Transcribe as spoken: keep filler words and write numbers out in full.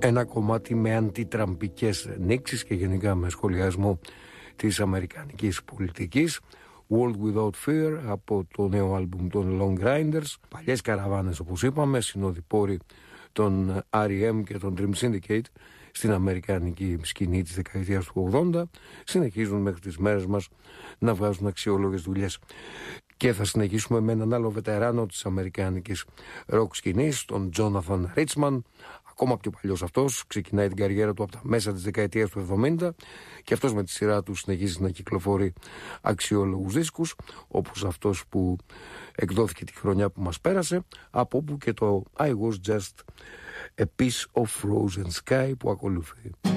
Ένα κομμάτι με αντιτραμπικές νήξεις και γενικά με σχολιασμό της αμερικανικής πολιτικής. World Without Fear από το νέο άλμπουμ των Long Grinders. Παλιές καραβάνες, όπως είπαμε, συνοδοιπόροι των αρ ι εμ και των Dream Syndicate στην αμερικανική σκηνή της δεκαετίας του ογδόντα, συνεχίζουν μέχρι τις μέρες μας να βγάζουν αξιόλογες δουλειές. Και θα συνεχίσουμε με έναν άλλο βετεράνο της αμερικανικής ροκ σκηνής, τον Jonathan Richman. Ακόμα πιο παλιός αυτός, ξεκινάει την καριέρα του από τα μέσα της δεκαετίας του εβδομήντα και αυτός με τη σειρά του συνεχίζει να κυκλοφορεί αξιόλογους δίσκους, όπως αυτός που εκδόθηκε τη χρονιά που μας πέρασε, από όπου και το I Was Just a Piece of Frozen Sky που ακολουθεί.